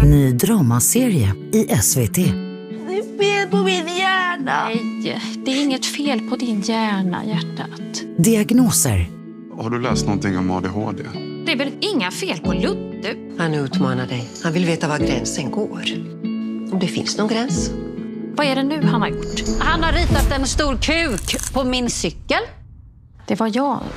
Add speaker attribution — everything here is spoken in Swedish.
Speaker 1: Ny dramaserie i SVT.
Speaker 2: Det är fel på min hjärna.
Speaker 3: Nej, det är inget fel på din hjärna, hjärtat.
Speaker 1: Diagnoser.
Speaker 4: Har du läst någonting om ADHD?
Speaker 3: Det är väl inga fel på Ludde?
Speaker 2: Han utmanar dig. Han vill veta var gränsen går. Om det finns någon gräns.
Speaker 3: Vad är det nu han har gjort?
Speaker 5: Han har ritat en stor kuk på min cykel.
Speaker 3: Det var jag